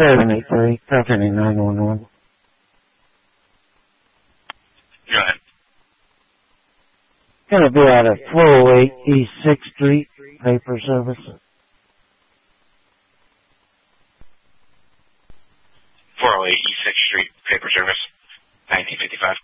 783, Company 911. Go ahead. Going to be out of 408 East 6th Street, paper service. 408 East 6th Street, paper service, 1955.